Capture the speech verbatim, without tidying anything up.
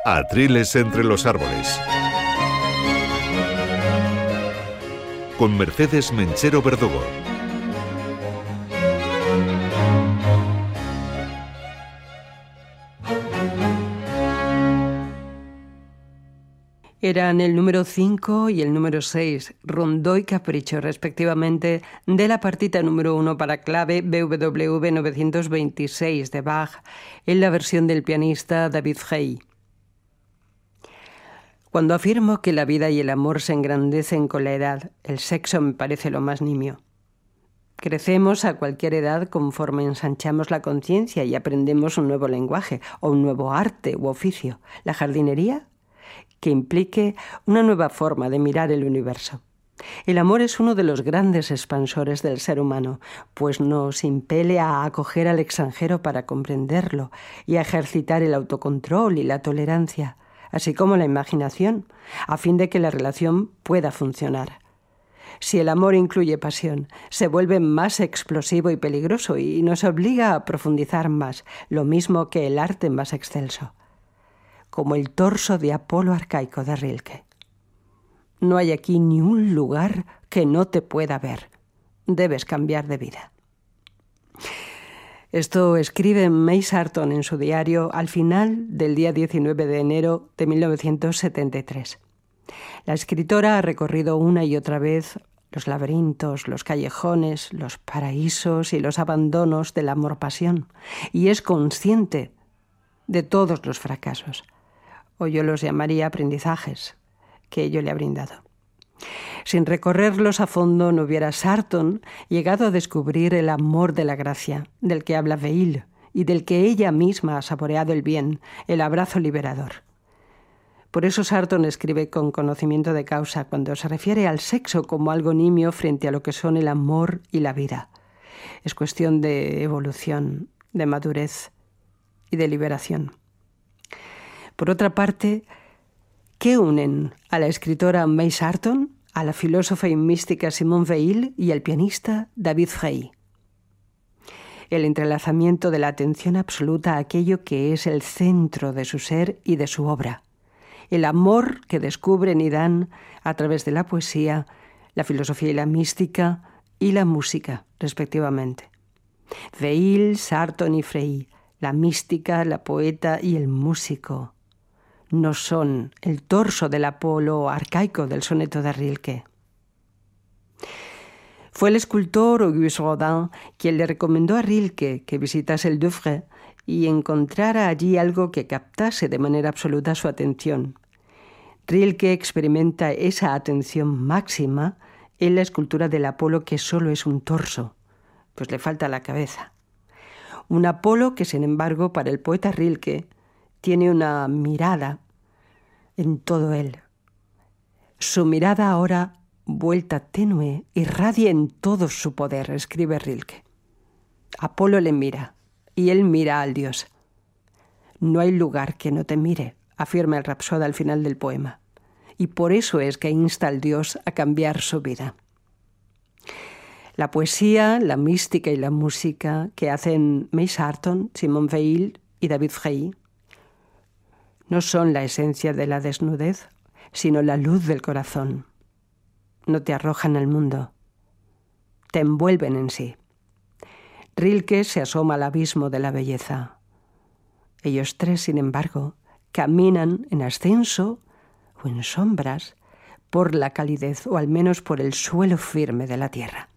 Atriles entre los árboles. Con Mercedes Menchero Verdugo. Eran el número cinco y el número seis, Rondó y Capricho, respectivamente, de la partita número uno para clave B W V novecientos veintiséis de Bach, en la versión del pianista David Frey. Cuando afirmo que la vida y el amor se engrandecen con la edad, el sexo me parece lo más nimio. Crecemos a cualquier edad conforme ensanchamos la conciencia y aprendemos un nuevo lenguaje, o un nuevo arte u oficio. La jardinería, que implique una nueva forma de mirar el universo. El amor es uno de los grandes expansores del ser humano, pues nos impele a acoger al extranjero para comprenderlo y a ejercitar el autocontrol y la tolerancia, así como la imaginación, a fin de que la relación pueda funcionar. Si el amor incluye pasión, se vuelve más explosivo y peligroso y nos obliga a profundizar más, lo mismo que el arte más excelso. Como el torso de Apolo arcaico de Rilke. No hay aquí ni un lugar que no te pueda ver. Debes cambiar de vida. Esto escribe May Sarton en su diario al final del día diecinueve de enero de mil novecientos setenta y tres. La escritora ha recorrido una y otra vez los laberintos, los callejones, los paraísos y los abandonos del amor-pasión, y es consciente de todos los fracasos, o yo los llamaría aprendizajes, que ello le ha brindado. Sin recorrerlos a fondo no hubiera Sarton llegado a descubrir el amor de la gracia, del que habla Veil, y del que ella misma ha saboreado el bien, el abrazo liberador. Por eso Sarton escribe con conocimiento de causa cuando se refiere al sexo como algo nimio frente a lo que son el amor y la vida. Es cuestión de evolución, de madurez y de liberación. Por otra parte, ¿qué unen a la escritora May Sarton, a la filósofa y mística Simone Veil y al pianista David Frey? El entrelazamiento de la atención absoluta a aquello que es el centro de su ser y de su obra. El amor que descubren y dan a través de la poesía, la filosofía y la mística y la música, respectivamente. Veil, Sarton y Frey, la mística, la poeta y el músico, no son el torso del Apolo arcaico del soneto de Rilke. Fue el escultor Auguste Rodin quien le recomendó a Rilke que visitase el Louvre y encontrara allí algo que captase de manera absoluta su atención. Rilke experimenta esa atención máxima en la escultura del Apolo, que solo es un torso, pues le falta la cabeza. Un Apolo que, sin embargo, para el poeta Rilke, tiene una mirada en todo él. Su mirada ahora, vuelta tenue, irradia en todo su poder, escribe Rilke. Apolo le mira, y él mira al dios. No hay lugar que no te mire, afirma el rapsoda al final del poema. Y por eso es que insta al dios a cambiar su vida. La poesía, la mística y la música que hacen May Sarton, Simone Veil y David Frey no son la esencia de la desnudez, sino la luz del corazón. No te arrojan al mundo, te envuelven en sí. Rilke se asoma al abismo de la belleza. Ellos tres, sin embargo, caminan en ascenso o en sombras por la calidez, o al menos por el suelo firme de la tierra.